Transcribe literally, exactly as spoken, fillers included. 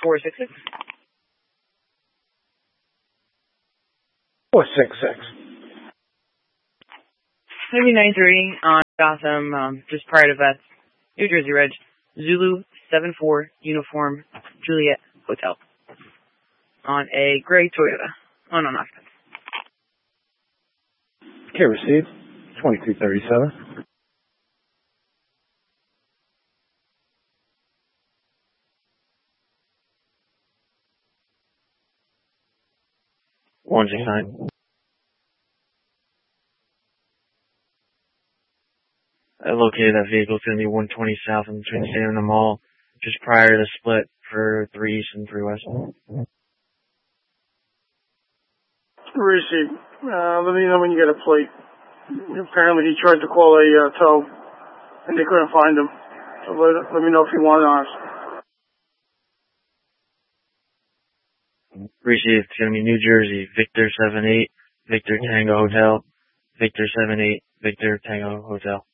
four six six. four six six. Maybe nine three on Gotham, um, just prior to that. New Jersey Reg. Zulu seven four Uniform Juliet Hotel. On a gray Toyota. On an octave. Okay, received. twenty-two thirty-seven. one six nine. I located that vehicle. It's going to be one twenty south in between the State and the Mall, just prior to the split for three East and three West. Received. Uh, let me know when you get a plate. Apparently he tried to call a uh, tow, and they couldn't find him. So let, let me know if you want ours. Received. It's going to be New Jersey, Victor seven eight, Victor Tango Hotel, Victor seven eight, Victor Tango Hotel.